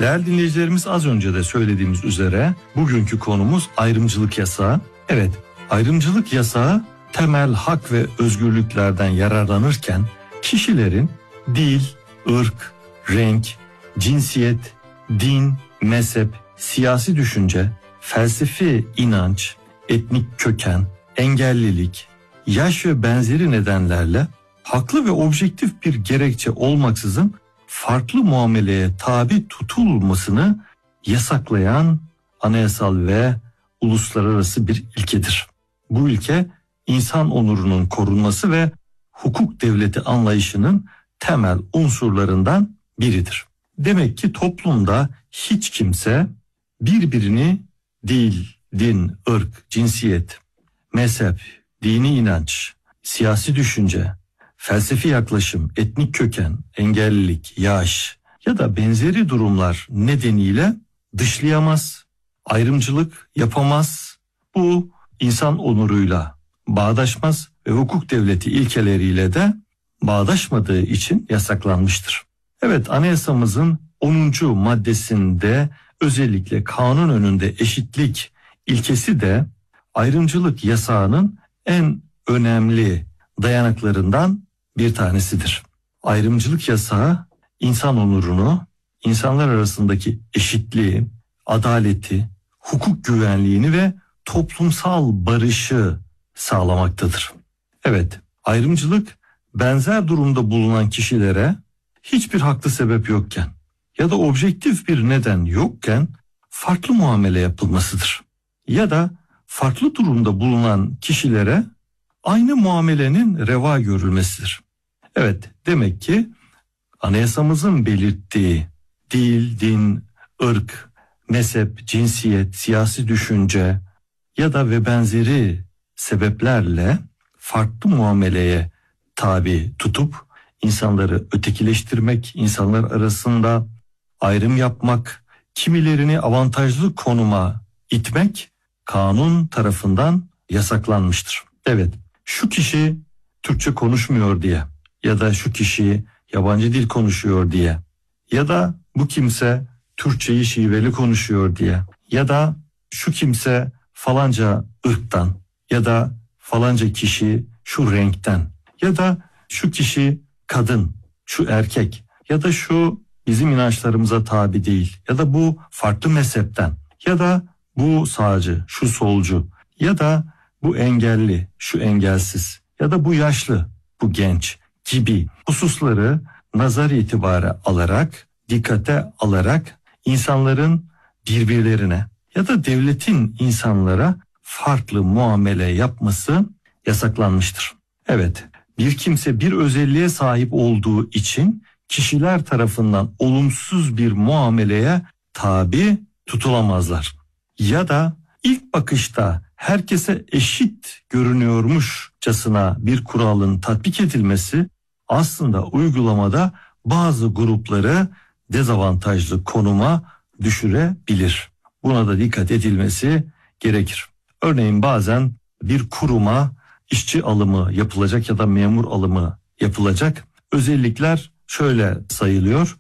Değerli dinleyicilerimiz, az önce de söylediğimiz üzere bugünkü konumuz ayrımcılık yasağı. Evet, ayrımcılık yasağı temel hak ve özgürlüklerden yararlanırken kişilerin dil, ırk, renk, cinsiyet, din, mezhep, siyasi düşünce, felsefi inanç, etnik köken, engellilik, yaş ve benzeri nedenlerle haklı ve objektif bir gerekçe olmaksızın farklı muameleye tabi tutulmasını yasaklayan anayasal ve uluslararası bir ilkedir. Bu ilke insan onurunun korunması ve hukuk devleti anlayışının temel unsurlarından biridir. Demek ki toplumda hiç kimse birbirini dil, din, ırk, cinsiyet, mezhep, dini inanç, siyasi düşünce, felsefi yaklaşım, etnik köken, engellilik, yaş ya da benzeri durumlar nedeniyle dışlayamaz, ayrımcılık yapamaz. Bu insan onuruyla bağdaşmaz ve hukuk devleti ilkeleriyle de bağdaşmadığı için yasaklanmıştır. Evet, anayasamızın 10. maddesinde özellikle kanun önünde eşitlik ilkesi de ayrımcılık yasağının en önemli dayanaklarından bir tanesidir. Ayrımcılık yasağı insan onurunu, insanlar arasındaki eşitliği, adaleti, hukuk güvenliğini ve toplumsal barışı sağlamaktadır. Evet, ayrımcılık benzer durumda bulunan kişilere hiçbir haklı sebep yokken ya da objektif bir neden yokken farklı muamele yapılmasıdır. Ya da farklı durumda bulunan kişilere aynı muamelenin reva görülmesidir. Evet, demek ki anayasamızın belirttiği dil, din, ırk, mezhep, cinsiyet, siyasi düşünce ya da ve benzeri sebeplerle farklı muameleye tabi tutup insanları ötekileştirmek, insanlar arasında ayrım yapmak, kimilerini avantajlı konuma itmek kanun tarafından yasaklanmıştır. Evet, şu kişi Türkçe konuşmuyor diye ya da şu kişi yabancı dil konuşuyor diye ya da bu kimse Türkçeyi şiveli konuşuyor diye ya da şu kimse falanca ırktan ya da falanca kişi şu renkten ya da şu kişi kadın, şu erkek ya da şu bizim inançlarımıza tabi değil ya da bu farklı mezhepten ya da bu sağcı, şu solcu ya da bu engelli, şu engelsiz ya da bu yaşlı, bu genç gibi hususları nazar itibara alarak, dikkate alarak insanların birbirlerine ya da devletin insanlara farklı muamele yapması yasaklanmıştır. Evet, bir kimse bir özelliğe sahip olduğu için kişiler tarafından olumsuz bir muameleye tabi tutulamazlar. Ya da ilk bakışta herkese eşit görünüyormuşçasına bir kuralın tatbik edilmesi aslında uygulamada bazı grupları dezavantajlı konuma düşürebilir. Buna da dikkat edilmesi gerekir. Örneğin bazen bir kuruma işçi alımı yapılacak ya da memur alımı yapılacak. Özellikler şöyle sayılıyor: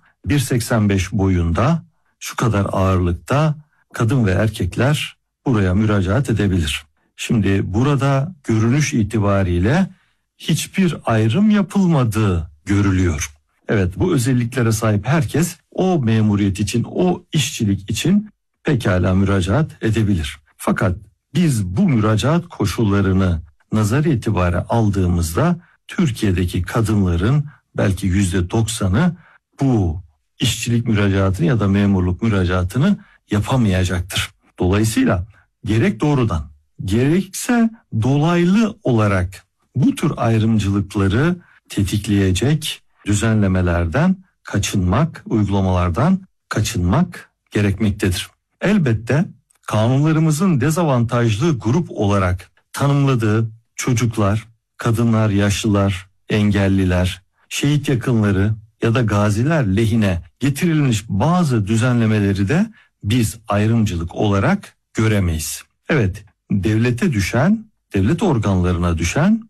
1.85 boyunda, şu kadar ağırlıkta kadın ve erkekler buraya müracaat edebilir. Şimdi burada görünüş itibariyle hiçbir ayrım yapılmadığı görülüyor. Evet, bu özelliklere sahip herkes o memuriyet için, o işçilik için pekala müracaat edebilir. Fakat biz bu müracaat koşullarını nazar itibara aldığımızda Türkiye'deki kadınların belki %90'ı bu işçilik müracaatını ya da memurluk müracaatını yapamayacaktır. Dolayısıyla gerek doğrudan gerekse dolaylı olarak bu tür ayrımcılıkları tetikleyecek düzenlemelerden kaçınmak, uygulamalardan kaçınmak gerekmektedir. Elbette kanunlarımızın dezavantajlı grup olarak tanımladığı çocuklar, kadınlar, yaşlılar, engelliler, şehit yakınları ya da gaziler lehine getirilmiş bazı düzenlemeleri de biz ayrımcılık olarak göremeyiz. Evet, devlete düşen, devlet organlarına düşen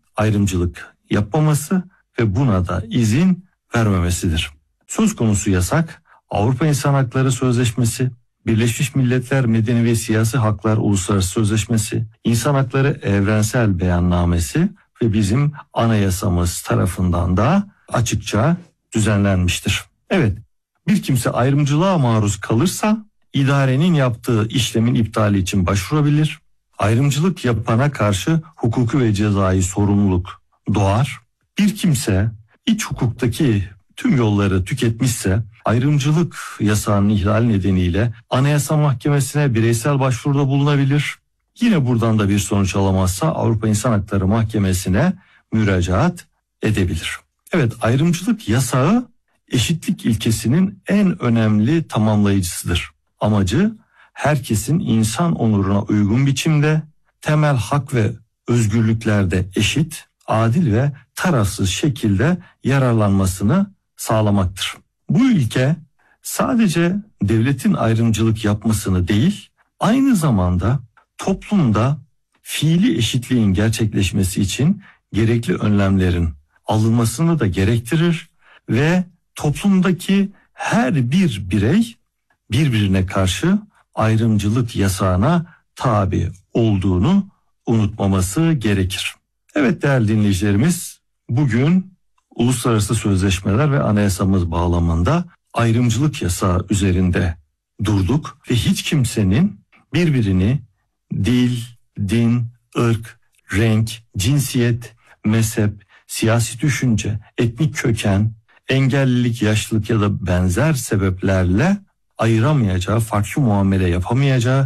ayrımcılık yapmaması ve buna da izin vermemesidir. Söz konusu yasak Avrupa İnsan Hakları Sözleşmesi, Birleşmiş Milletler Medeni ve Siyasi Haklar Uluslararası Sözleşmesi, İnsan Hakları Evrensel Beyannamesi ve bizim anayasamız tarafından da açıkça düzenlenmiştir. Evet, bir kimse ayrımcılığa maruz kalırsa idarenin yaptığı işlemin iptali için başvurabilir. Ayrımcılık yapana karşı hukuki ve cezai sorumluluk doğar. Bir kimse iç hukuktaki tüm yolları tüketmişse ayrımcılık yasağının ihlali nedeniyle Anayasa Mahkemesi'ne bireysel başvuruda bulunabilir. Yine buradan da bir sonuç alamazsa Avrupa İnsan Hakları Mahkemesi'ne müracaat edebilir. Evet, ayrımcılık yasağı eşitlik ilkesinin en önemli tamamlayıcısıdır. Amacı herkesin insan onuruna uygun biçimde temel hak ve özgürlüklerde eşit, adil ve tarafsız şekilde yararlanmasını sağlamaktır. Bu ilke sadece devletin ayrımcılık yapmasını değil, aynı zamanda toplumda fiili eşitliğin gerçekleşmesi için gerekli önlemlerin alınmasını da gerektirir ve toplumdaki her bir birey birbirine karşı ayrımcılık yasağına tabi olduğunu unutmaması gerekir. Evet değerli dinleyicilerimiz, bugün uluslararası sözleşmeler ve anayasamız bağlamında ayrımcılık yasağı üzerinde durduk ve hiç kimsenin birbirini dil, din, ırk, renk, cinsiyet, mezhep, siyasi düşünce, etnik köken, engellilik, yaşlılık ya da benzer sebeplerle ayıramayacağı, farklı muamele yapamayacağı,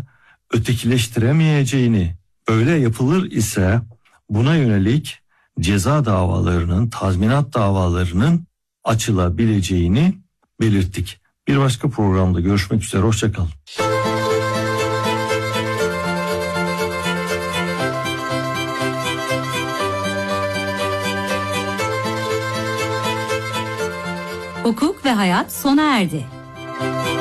ötekileştiremeyeceğini, öyle yapılır ise buna yönelik ceza davalarının, tazminat davalarının açılabileceğini belirttik. Bir başka programda görüşmek üzere, hoşça kalın. Hukuk ve hayat sona erdi.